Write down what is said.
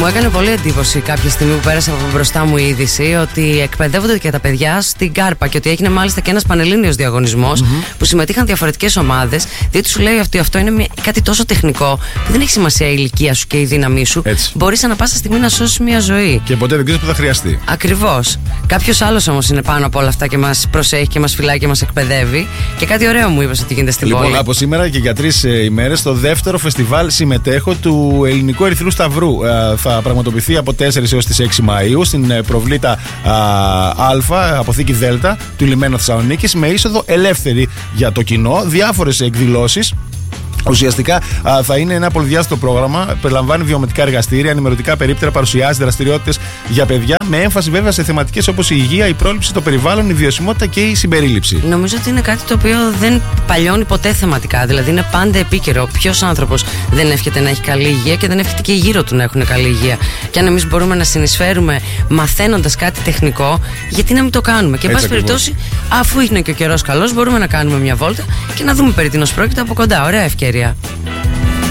Μου έκανε πολύ εντύπωση κάποια στιγμή που πέρασε από μπροστά μου η είδηση ότι εκπαιδεύονται και τα παιδιά στην Κάρπα και ότι έγινε μάλιστα και ένας πανελλήνιος διαγωνισμός που συμμετείχαν διαφορετικές ομάδες. Διότι σου λέει ότι αυτό είναι κάτι τόσο τεχνικό που δεν έχει σημασία η ηλικία σου και η δύναμή σου. Μπορείς ανά πάσα στιγμή να σώσεις μια ζωή. Και ποτέ δεν ξέρεις που θα χρειαστεί. Ακριβώς. Κάποιος άλλος όμως είναι πάνω από όλα αυτά και μας προσέχει και μας φυλάει και μας εκπαιδεύει. Και κάτι ωραίο μου είπες ότι γίνεται στην πόλη. Λοιπόν, από σήμερα και για 3 ημέρες στο δεύτερο φεστιβάλ συμμετέχω του Ελληνικού Ερυθρού Σταυρού. Θα πραγματοποιηθεί από 4 έως τις 6 Μαΐου στην προβλήτα Α, αποθήκη Δέλτα του Λιμένου Θεσσαλονίκης, με είσοδο ελεύθερη για το κοινό, διάφορες εκδηλώσεις. Ουσιαστικά θα είναι ένα πολυδιάστατο πρόγραμμα. Περιλαμβάνει βιωματικά εργαστήρια, ενημερωτικά περίπτερα, παρουσιάζει δραστηριότητες για παιδιά, με έμφαση βέβαια σε θεματικές όπως η υγεία, η πρόληψη, το περιβάλλον, η βιωσιμότητα και η συμπερίληψη. Νομίζω ότι είναι κάτι το οποίο δεν παλιώνει ποτέ θεματικά. Δηλαδή είναι πάντα επίκαιρο. Ποιος άνθρωπος δεν εύχεται να έχει καλή υγεία και δεν εύχεται και οι γύρω του να έχουν καλή υγεία. Και αν εμείς μπορούμε να συνεισφέρουμε μαθαίνοντας κάτι τεχνικό, γιατί να μην το κάνουμε. Και εν πάση περιπτώσει, αφού είναι και ο καιρός καλός, μπορούμε να κάνουμε μια βόλτα και να δούμε περί τίνος πρόκειται από κοντά. Ωραία ευκαιρία.